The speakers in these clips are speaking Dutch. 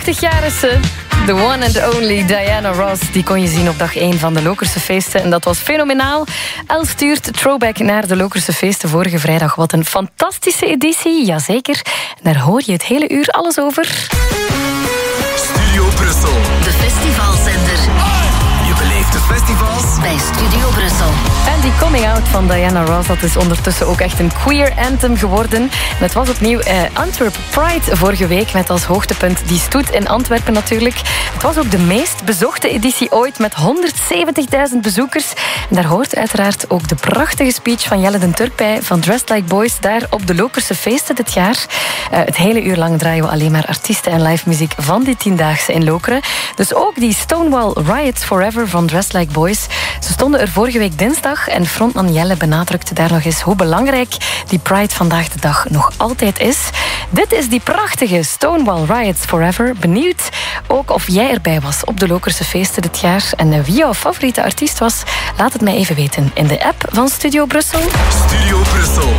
80 jaar is ze. The one and only Diana Ross. Die kon je zien op dag 1 van de Lokerse feesten. En dat was fenomenaal. Elle stuurt throwback naar de Lokerse feesten vorige vrijdag. Wat een fantastische editie, jazeker. En daar hoor je het hele uur alles over. Studio Brussel. De festivalzender. Je beleeft de festivals bij Studio Brussel. En die coming out van Diana Ross, dat is ondertussen ook echt een queer anthem geworden. En het was opnieuw Antwerp Pride vorige week, met als hoogtepunt die stoet in Antwerpen natuurlijk. Het was ook de meest bezochte editie ooit, met 170.000 bezoekers. En daar hoort uiteraard ook de prachtige speech van Jelle den Turk bij, van Dressed Like Boys, daar op de Lokerse feesten dit jaar. Het hele uur lang draaien we alleen maar artiesten en live muziek van die 10-daagse in Lokeren. Dus ook die Stonewall Riots Forever van Dressed Like Boys. Ze stonden er vorige week dinsdag en frontman Jelle benadrukte daar nog eens hoe belangrijk die Pride vandaag de dag nog altijd is. Dit is die prachtige Stonewall Riots Forever. Benieuwd ook of jij erbij was op de Lokerse feesten dit jaar en wie jouw favoriete artiest was. Laat het mij even weten in de app van Studio Brussel. Studio Brussel.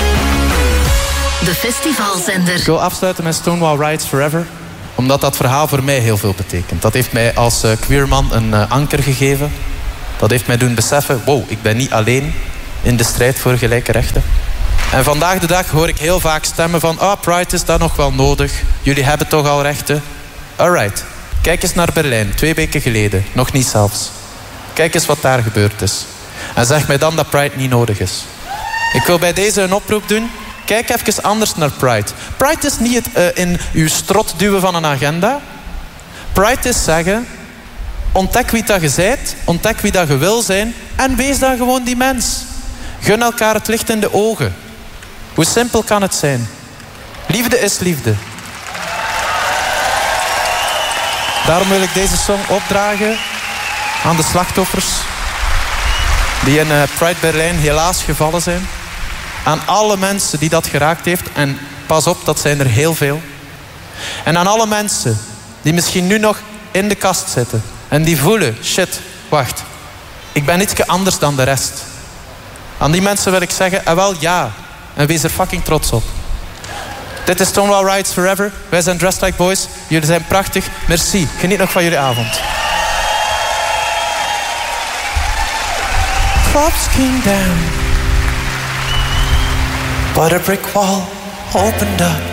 De festivalzender. Ik wil afsluiten met Stonewall Riots Forever, omdat dat verhaal voor mij heel veel betekent. Dat heeft mij als queerman een anker gegeven. Dat heeft mij doen beseffen, wow, ik ben niet alleen in de strijd voor gelijke rechten. En vandaag de dag hoor ik heel vaak stemmen van, Pride is dat nog wel nodig. Jullie hebben toch al rechten? Alright. Kijk eens naar Berlijn, 2 weken geleden. Nog niet zelfs. Kijk eens wat daar gebeurd is. En zeg mij dan dat Pride niet nodig is. Ik wil bij deze een oproep doen. Kijk even anders naar Pride. Pride is niet het in uw strot duwen van een agenda. Pride is zeggen, ontdek wie dat je bent, ontdek wie dat je wil zijn en wees dan gewoon die mens. Gun elkaar het licht in de ogen. Hoe simpel kan het zijn? Liefde is liefde. Daarom wil ik deze song opdragen aan de slachtoffers die in Pride Berlijn helaas gevallen zijn. Aan alle mensen die dat geraakt heeft. En pas op, dat zijn er heel veel. En aan alle mensen die misschien nu nog in de kast zitten. En die voelen, shit, wacht. Ik ben iets anders dan de rest. Aan die mensen wil ik zeggen, wel ja. En wees er fucking trots op. Dit is Stonewall Riots Forever. Wij zijn Dressed Like Boys. Jullie zijn prachtig. Merci. Geniet nog van jullie avond. Clubs came down, but a brick wall opened up.